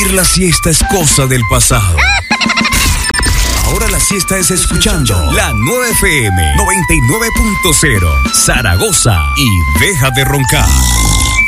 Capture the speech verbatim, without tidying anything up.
Dormir la siesta es cosa del pasado. Ahora la siesta es escuchando la nueve F M noventa y nueve punto cero Zaragoza y deja de roncar.